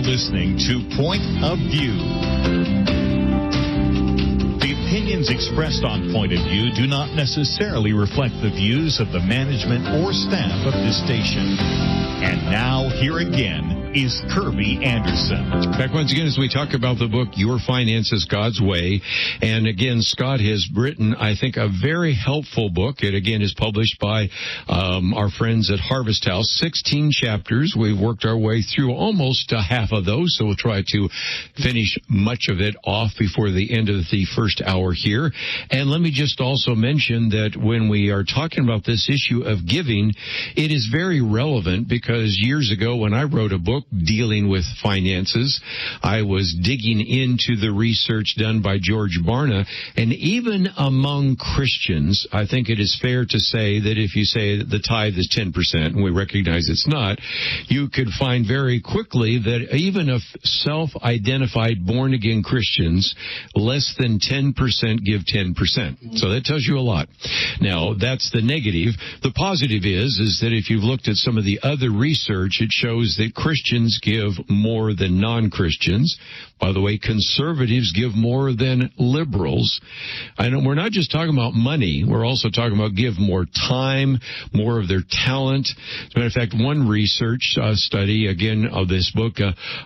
listening to Point of View. The opinions expressed on Point of View do not necessarily reflect the views of the management or staff of this station. And now, here again is Kirby Anderson. Back once again as we talk about the book, Your Finances God's Way. And again, Scott has written, I think, a very helpful book. It, again, is published by our friends at Harvest House. 16 chapters. We've worked our way through almost half of those, so we'll try to finish much of it off before the end of the first hour here. And let me just also mention that when we are talking about this issue of giving, it is very relevant because years ago when I wrote a book dealing with finances, I was digging into the research done by George Barna, and even among Christians, I think it is fair to say that if you say that the tithe is 10%, and we recognize it's not, you could find very quickly that even of self-identified born-again Christians, less than 10% give 10%. So that tells you a lot. Now, that's the negative. The positive is that if you've looked at some of the other research, it shows that Christians give more than non-Christians. By the way, conservatives give more than liberals. And we're not just talking about money. We're also talking about give more time, more of their talent. As a matter of fact, one research study, again, of this book,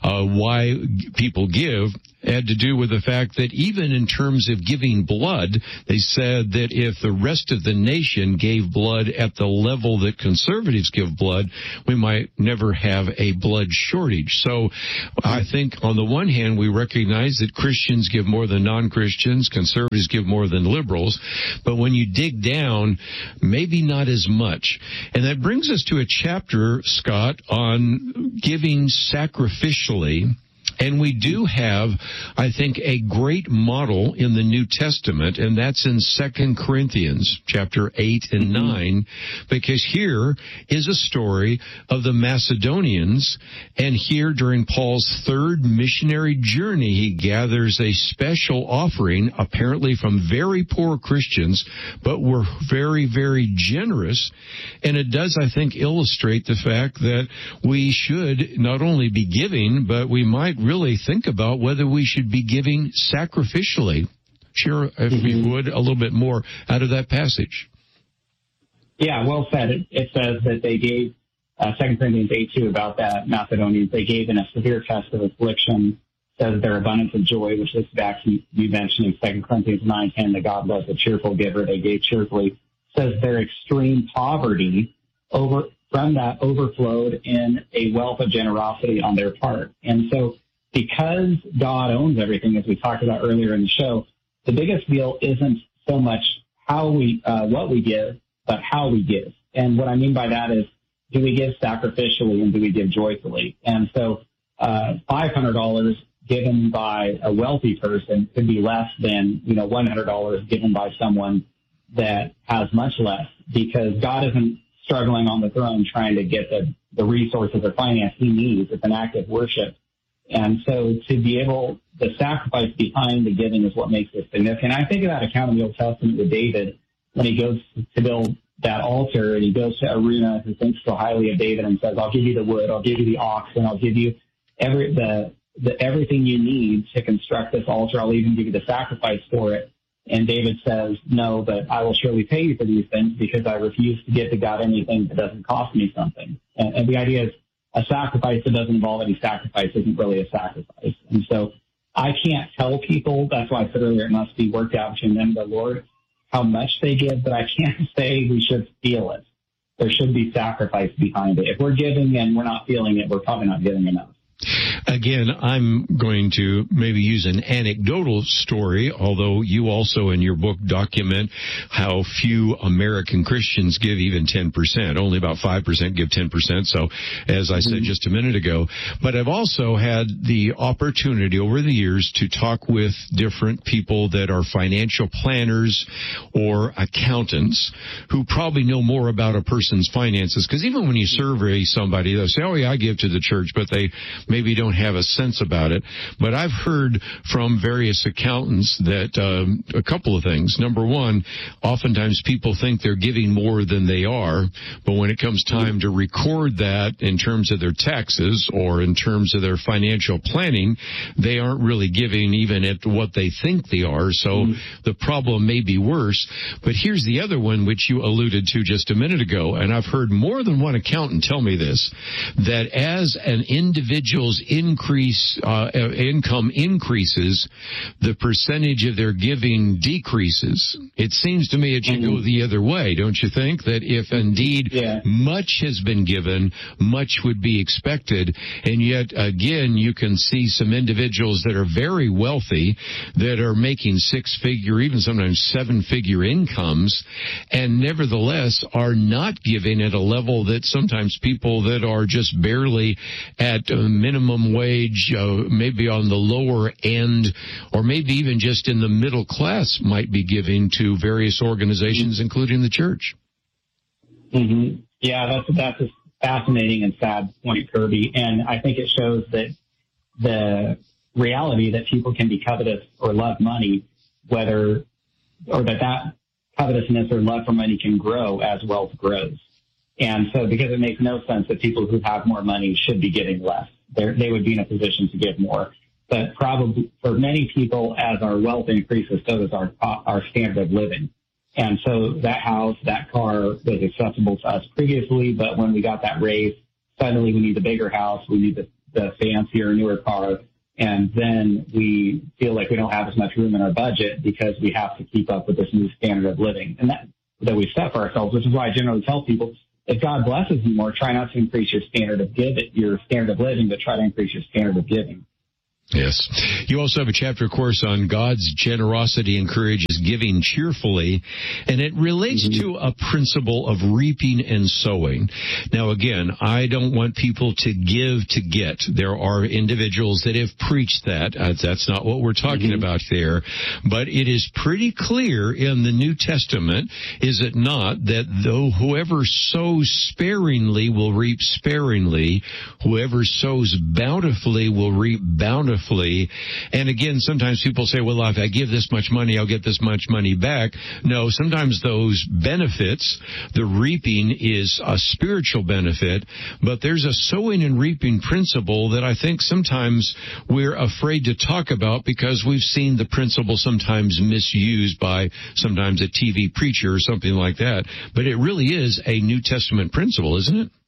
Why People Give, had to do with the fact that even in terms of giving blood, they said that if the rest of the nation gave blood at the level that conservatives give blood, we might never have a blood shortage. So I think on the one hand, we recognize that Christians give more than non-Christians, conservatives give more than liberals, but when you dig down, maybe not as much. And that brings us to a chapter, Scott, on giving sacrificially. And we do have, I think, a great model in the New Testament, and that's in 2 Corinthians chapter 8 and 9, because here is a story of the Macedonians, and here during Paul's third missionary journey, he gathers a special offering, apparently from very poor Christians, but were very, very generous, and it does, I think, illustrate the fact that we should not only be giving, but we might really think about whether we should be giving sacrificially. Share, if you would, a little bit more out of that passage. Yeah, well said. It says that they gave, 2 Corinthians 8:2 about that Macedonians, they gave in a severe test of affliction, says their abundance of joy, which is back to you mentioning 2 Corinthians 9:10, that God loves a cheerful giver, they gave cheerfully, says their extreme poverty from that overflowed in a wealth of generosity on their part. And so because God owns everything, as we talked about earlier in the show, the biggest deal isn't so much how what we give, but how we give. And what I mean by that is, do we give sacrificially and do we give joyfully? And so $500 given by a wealthy person could be less than $100 given by someone that has much less, because God isn't struggling on the throne trying to get the resources or finance he needs. It's an act of worship. And so to be able, the sacrifice behind the giving is what makes this significant. I think of that account in the Old Testament with David when he goes to build that altar, and he goes to Araunah, who thinks so highly of David, and says, I'll give you the wood, I'll give you the oxen, I'll give you everything you need to construct this altar. I'll even give you the sacrifice for it. And David says, no, but I will surely pay you for these things because I refuse to give to God anything that doesn't cost me something. And the idea is, a sacrifice that doesn't involve any sacrifice isn't really a sacrifice. And so I can't tell people, that's why I said earlier, it must be worked out between them and the Lord, how much they give, but I can't say we should feel it. There should be sacrifice behind it. If we're giving and we're not feeling it, we're probably not giving enough. Again, I'm going to maybe use an anecdotal story, although you also in your book document how few American Christians give even 10%. Only about 5% give 10%. So, as I said just a minute ago, but I've also had the opportunity over the years to talk with different people that are financial planners or accountants who probably know more about a person's finances. Because even when you survey somebody, they'll say, oh, yeah, I give to the church, but they maybe don't have a sense about it. But I've heard from various accountants that a couple of things. Number one, oftentimes people think they're giving more than they are, but when it comes time to record that in terms of their taxes or in terms of their financial planning, they aren't really giving even at what they think they are. So the problem may be worse. But here's the other one, which you alluded to just a minute ago, and I've heard more than one accountant tell me this, that as an individual's income increases, the percentage of their giving decreases. It seems to me it should go the other way, don't you think? That if indeed much has been given, much would be expected, and yet again you can see some individuals that are very wealthy that are making six-figure, even sometimes seven-figure incomes, and nevertheless are not giving at a level that sometimes people that are just barely at minimum wage, maybe on the lower end, or maybe even just in the middle class might be giving to various organizations, including the church. Mm-hmm. Yeah, that's a fascinating and sad point, Kirby. And I think it shows that the reality that people can be covetous or love money, that covetousness or love for money can grow as wealth grows. And so because it makes no sense that people who have more money should be giving less. They would be in a position to give more. But probably for many people, as our wealth increases, so does our standard of living. And so that house, that car was accessible to us previously, but when we got that raise, suddenly we need the bigger house, we need the fancier, newer car, and then we feel like we don't have as much room in our budget because we have to keep up with this new standard of living and that we set for ourselves, which is why I generally tell people, if God blesses you more, try not to increase your standard of living, but try to increase your standard of giving. Yes. You also have a chapter, of course, on God's generosity encourages giving cheerfully, and it relates to a principle of reaping and sowing. Now, again, I don't want people to give to get. There are individuals that have preached that. That's not what we're talking about there. But it is pretty clear in the New Testament, is it not, that though whoever sows sparingly will reap sparingly, whoever sows bountifully will reap bountifully. And again, sometimes people say, well, if I give this much money, I'll get this much money back. No, sometimes those benefits, the reaping is a spiritual benefit, but there's a sowing and reaping principle that I think sometimes we're afraid to talk about because we've seen the principle sometimes misused by sometimes a TV preacher or something like that. But it really is a New Testament principle, isn't it?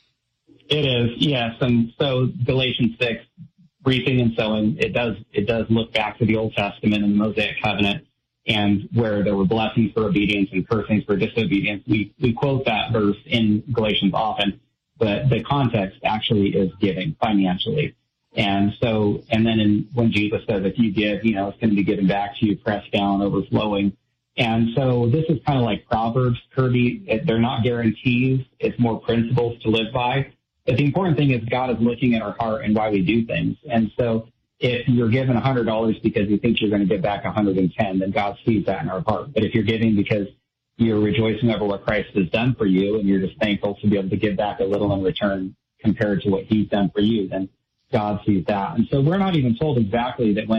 It is, yes. And so Galatians 6, reaping and sowing, it does look back to the Old Testament and the Mosaic Covenant, and where there were blessings for obedience and cursings for disobedience. We quote that verse in Galatians often, but the context actually is giving financially. And then when Jesus says, if you give, it's going to be given back to you, pressed down, overflowing. And so this is kind of like Proverbs, Kirby. They're not guarantees. It's more principles to live by. But the important thing is God is looking at our heart and why we do things. And so if you're given $100 because you think you're going to get back 110, then God sees that in our heart. But if you're giving because you're rejoicing over what Christ has done for you and you're just thankful to be able to give back a little in return compared to what he's done for you, then God sees that. And so we're not even told exactly that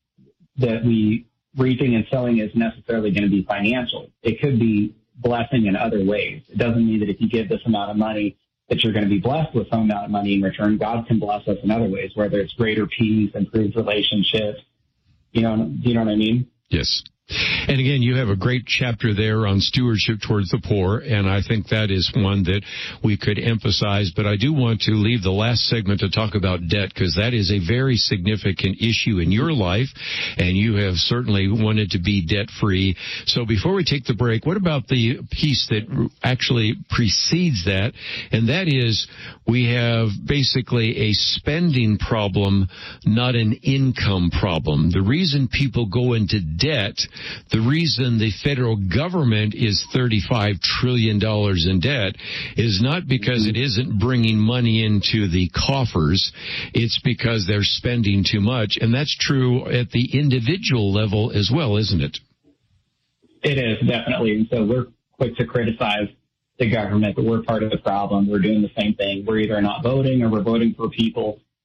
we reaping and sowing is necessarily going to be financial. It could be blessing in other ways. It doesn't mean that if you give this amount of money that you're going to be blessed with some amount of money in return. God can bless us in other ways, whether it's greater peace, improved relationships. Do you know what I mean? Yes. And again, you have a great chapter there on stewardship towards the poor, and I think that is one that we could emphasize. But I do want to leave the last segment to talk about debt, because that is a very significant issue in your life, and you have certainly wanted to be debt-free. So before we take the break, what about the piece that actually precedes that? And that is, we have basically a spending problem, not an income problem. The reason people go into debt, the reason the federal government is $35 trillion in debt is not because it isn't bringing money into the coffers. It's because they're spending too much. And that's true at the individual level as well, isn't it? It is, definitely. And so we're quick to criticize the government, but we're part of the problem. We're doing the same thing. We're either not voting or we're voting for people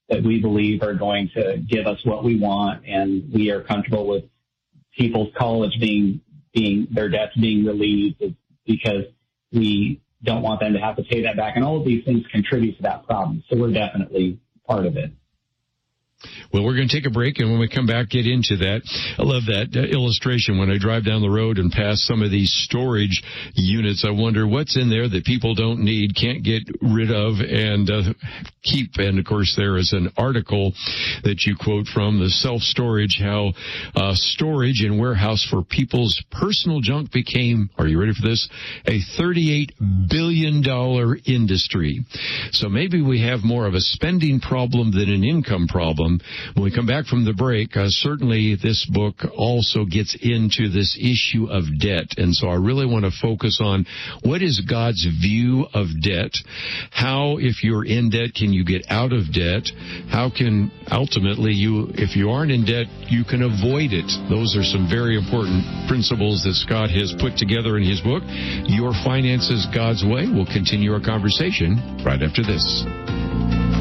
that we believe are going to give us what we want, and we are comfortable with people's college their debts being relieved because we don't want them to have to pay that back. And all of these things contribute to that problem. So we're definitely part of it. Well, we're going to take a break, and when we come back, get into that. I love that illustration. When I drive down the road and pass some of these storage units, I wonder what's in there that people don't need, can't get rid of, and keep. And, of course, there is an article that you quote from the Self-Storage, how storage and warehouse for people's personal junk became, are you ready for this, a $38 billion industry. So maybe we have more of a spending problem than an income problem. When we come back from the break, certainly this book also gets into this issue of debt. And so I really want to focus on what is God's view of debt? How, if you're in debt, can you get out of debt? How can ultimately if you aren't in debt, you can avoid it? Those are some very important principles that Scott has put together in his book, Your Finances God's Way. We'll continue our conversation right after this.